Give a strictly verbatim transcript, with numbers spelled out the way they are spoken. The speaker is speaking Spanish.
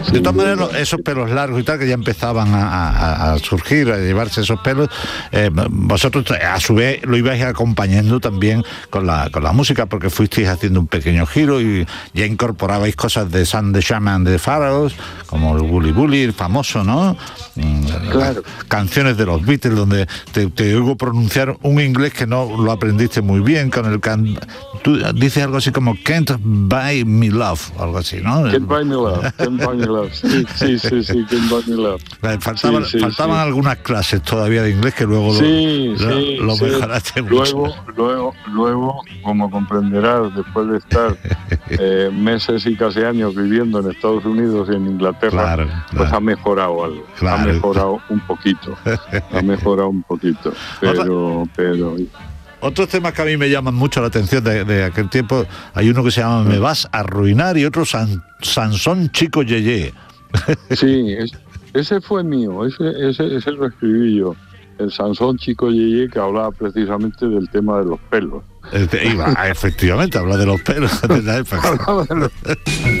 De todas maneras, esos pelos largos y tal, que ya empezaban a, a, a surgir, a llevarse esos pelos, eh, vosotros a su vez lo ibais acompañando también con la, con la música, porque fuisteis haciendo un pequeño giro y ya incorporabais cosas de Sun the Shaman de Pharaohs, como el Bully Bully, el famoso, ¿no? Claro. Canciones de los Beatles, donde te, te oigo pronunciar un inglés que no lo aprendiste muy bien, con el can... Tú dices algo así como Can't Buy Me Love, algo así, ¿no? Can't Buy Me Love, Can't Buy Me Love, sí, sí, sí, sí, Can't Buy Me Love. Faltaban, sí, sí, faltaban sí. algunas clases todavía de inglés que luego sí, lo, sí, lo, lo sí. mejoraste mucho. Luego, luego, luego, como comprenderás, después de estar eh, meses y casi años viviendo en Estados Unidos y en Inglaterra, claro, pues claro. ha mejorado algo, Claro. ha mejorado un poquito, ha mejorado un poquito, pero, pero... Otros temas que a mí me llaman mucho la atención de, de aquel tiempo, hay uno que se llama Me vas a arruinar y otro San, Sansón Chico Yeye. Sí, es, ese fue mío, ese, ese, ese lo escribí yo. El Sansón Chico Yeye, que hablaba precisamente del tema de los pelos. Iba, efectivamente, habla de los pelos de la época.